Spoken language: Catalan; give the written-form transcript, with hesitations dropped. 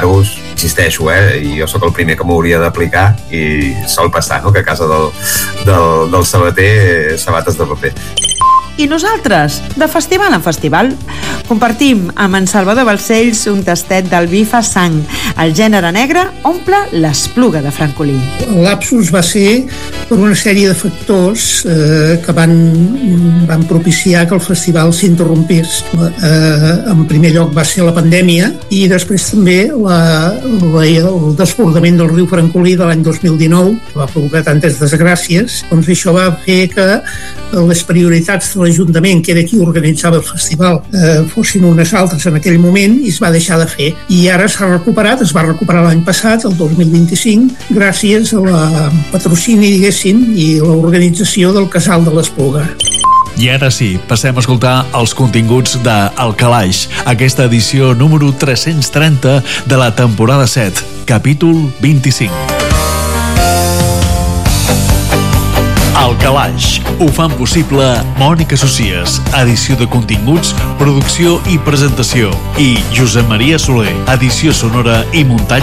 aplicar-vos, insisteixo, i jo sóc el primer que m'hauria d'aplicar, i sol passar, no?, que a casa del sabater sabates de paper. I nosaltres, de festival en festival, compartim amb en Salvador Balcells un tastet del vi fa sang. El gènere negre omple l'Espluga de Francolí. L'Apsus va ser per una sèrie de factors que van propiciar que el festival s'interrompés. En primer lloc va ser la pandèmia i després també el desbordament del riu Francolí de l'any 2019, que va provocar tantes desgràcies. Doncs això va fer que les prioritats de l'Ajuntament, que era qui organitzava el festival, fossin unes altres en aquell moment i es va deixar de fer. I ara s'ha recuperat, es va recuperar l'any passat, el 2025, gràcies a la patrocini, diguéssim, i l'organització del Casal de l'Espluga. I ara sí, passem a escoltar els continguts de El Calaix, aquesta edició número 330 de la temporada 7, capítol 25. El Calaix. Ho fan possible Mònica Socies, edició de continguts, producció i presentació, i Josep Maria Soler, edició sonora i muntatge